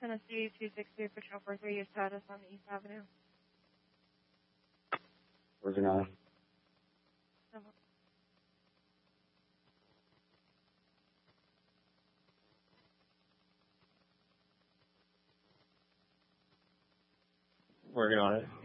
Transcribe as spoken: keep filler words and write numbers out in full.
Tennessee two six two Patrol four three, your status on East Avenue. Working on it. Working on it.